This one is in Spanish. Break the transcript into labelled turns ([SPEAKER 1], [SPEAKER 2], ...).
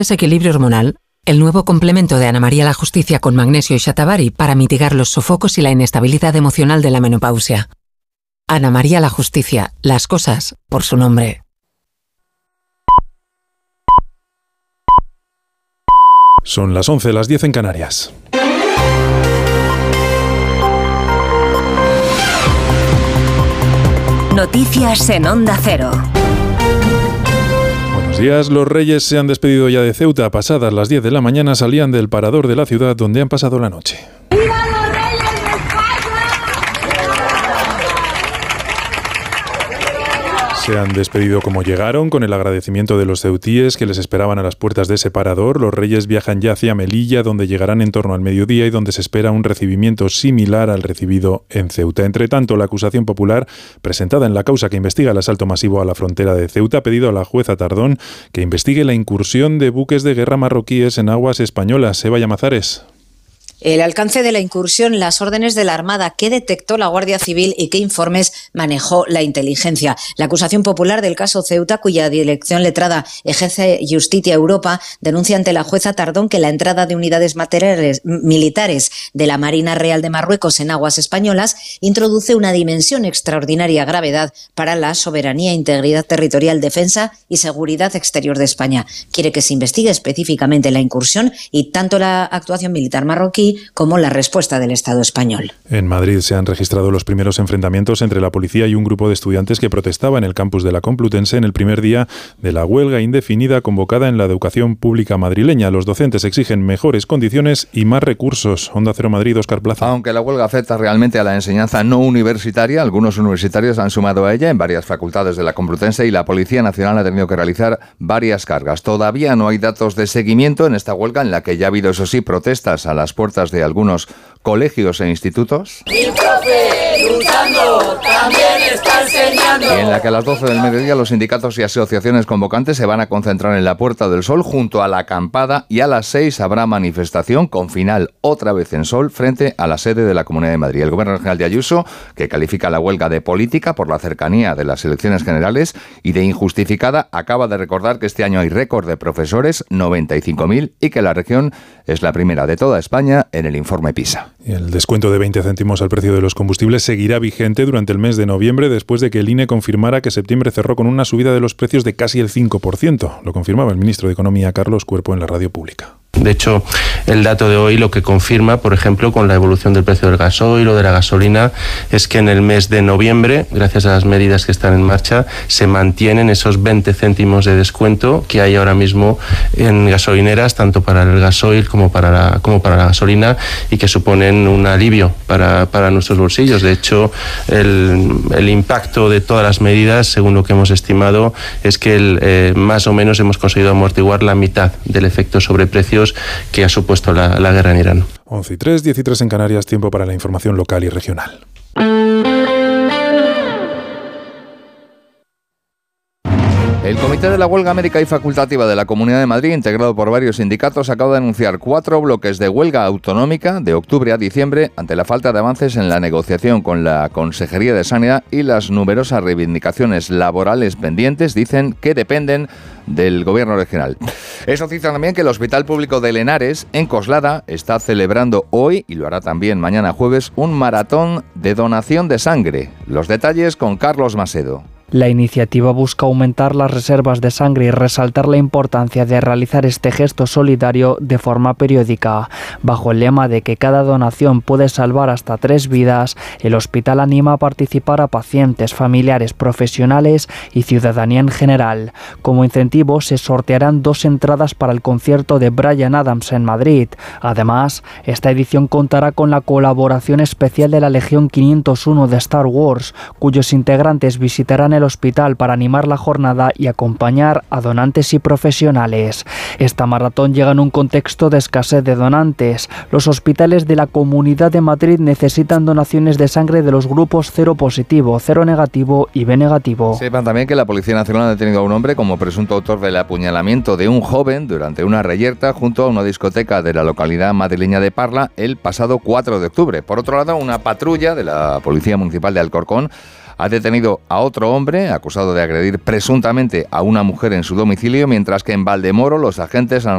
[SPEAKER 1] Desequilibrio hormonal, el nuevo complemento de Ana María la Justicia con magnesio y shatavari para mitigar los sofocos y la inestabilidad emocional de la menopausia. Ana María la Justicia, las cosas por su nombre.
[SPEAKER 2] Son las 11, las 10 en Canarias.
[SPEAKER 3] Noticias en Onda Cero.
[SPEAKER 2] Buenos días, los Reyes se han despedido ya de Ceuta. Pasadas las 10 de la mañana salían del parador de la ciudad donde han pasado la noche.
[SPEAKER 4] ¡Viva los Reyes de España!
[SPEAKER 2] Se han despedido como llegaron, con el agradecimiento de los ceutíes que les esperaban a las puertas de ese parador. Los Reyes viajan ya hacia Melilla, donde llegarán en torno al mediodía y donde se espera un recibimiento similar al recibido en Ceuta. Entre tanto, la acusación popular presentada en la causa que investiga el asalto masivo a la frontera de Ceuta ha pedido a la jueza Tardón que investigue la incursión de buques de guerra marroquíes en aguas españolas. Eva Llamazares.
[SPEAKER 5] El alcance de la incursión, las órdenes de la Armada, qué detectó la Guardia Civil y qué informes manejó la inteligencia. La acusación popular del caso Ceuta, cuya dirección letrada ejerce Justicia Europa, denuncia ante la jueza Tardón que la entrada de unidades militares de la Marina Real de Marruecos en aguas españolas introduce una dimensión extraordinaria gravedad para la soberanía, integridad territorial, defensa y seguridad exterior de España. Quiere que se investigue específicamente la incursión y tanto la actuación militar marroquí como la respuesta del Estado español.
[SPEAKER 2] En Madrid se han registrado los primeros enfrentamientos entre la policía y un grupo de estudiantes que protestaba en el campus de la Complutense en el primer día de la huelga indefinida convocada en la educación pública madrileña. Los docentes exigen mejores condiciones y más recursos. Onda Cero Madrid, Óscar Plaza.
[SPEAKER 6] Aunque la huelga afecta realmente a la enseñanza no universitaria, algunos universitarios han sumado a ella en varias facultades de la Complutense y la Policía Nacional ha tenido que realizar varias cargas. Todavía no hay datos de seguimiento en esta huelga, en la que ya ha habido, eso sí, protestas a las puertas de algunos colegios e institutos.
[SPEAKER 4] ¡Mi profe, luchando, también está enseñando!
[SPEAKER 6] Y en la que a las 12 del mediodía los sindicatos y asociaciones convocantes se van a concentrar en la Puerta del Sol junto a la acampada y a las 6 habrá manifestación con final otra vez en Sol frente a la sede de la Comunidad de Madrid. El Gobierno Regional de Ayuso, que califica la huelga de política por la cercanía de las elecciones generales y de injustificada, acaba de recordar que este año hay récord de profesores, 95.000, y que la región es la primera de toda España en el informe PISA.
[SPEAKER 2] El descuento de 20 céntimos al precio de los combustibles seguirá vigente durante el mes de noviembre, después de que el INE confirmara que septiembre cerró con una subida de los precios de casi el 5%. Lo confirmaba el ministro de Economía, Carlos Cuerpo, en la radio pública.
[SPEAKER 7] De hecho, el dato de hoy lo que confirma, por ejemplo, con la evolución del precio del gasoil o de la gasolina, es que en el mes de noviembre, gracias a las medidas que están en marcha, se mantienen esos 20 céntimos de descuento que hay ahora mismo en gasolineras, tanto para el gasoil como para la gasolina, y que suponen un alivio para nuestros bolsillos. De hecho, el impacto de todas las medidas, según lo que hemos estimado, es que más o menos hemos conseguido amortiguar la mitad del efecto sobre precios que ha supuesto la guerra en Irán.
[SPEAKER 2] 11:03, 10:03 en Canarias, tiempo para la información local y regional.
[SPEAKER 6] El Comité de la Huelga Médica y Facultativa de la Comunidad de Madrid, integrado por varios sindicatos, acaba de anunciar 4 bloques de huelga autonómica de octubre a diciembre ante la falta de avances en la negociación con la Consejería de Sanidad y las numerosas reivindicaciones laborales pendientes, dicen, que dependen del Gobierno regional. Eso cita también que el Hospital Público de Lenares, en Coslada, está celebrando hoy, y lo hará también mañana jueves, un maratón de donación de sangre. Los detalles con Carlos Macedo.
[SPEAKER 8] La iniciativa busca aumentar las reservas de sangre y resaltar la importancia de realizar este gesto solidario de forma periódica. Bajo el lema de que cada donación puede salvar hasta 3 vidas, el hospital anima a participar a pacientes, familiares, profesionales y ciudadanía en general. Como incentivo, se sortearán 2 entradas para el concierto de Bryan Adams en Madrid. Además, esta edición contará con la colaboración especial de la Legión 501 de Star Wars, cuyos integrantes visitarán el hospital para animar la jornada y acompañar a donantes y profesionales. Esta maratón llega en un contexto de escasez de donantes. Los hospitales de la Comunidad de Madrid necesitan donaciones de sangre de los grupos 0 positivo, 0 negativo y B negativo.
[SPEAKER 6] Sepan también que la Policía Nacional ha detenido a un hombre como presunto autor del apuñalamiento de un joven durante una reyerta junto a una discoteca de la localidad madrileña de Parla el pasado 4 de octubre. Por otro lado, una patrulla de la Policía Municipal de Alcorcón ha detenido a otro hombre acusado de agredir presuntamente a una mujer en su domicilio, mientras que en Valdemoro los agentes han